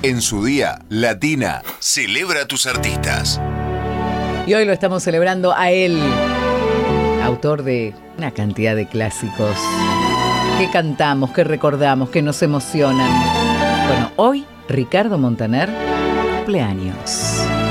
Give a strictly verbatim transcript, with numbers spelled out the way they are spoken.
En su día, Latina celebra a tus artistas. Y hoy lo estamos celebrando a él, autor de una cantidad de clásicos que cantamos, que recordamos, que nos emocionan. Bueno, hoy Ricardo Montaner, cumpleaños.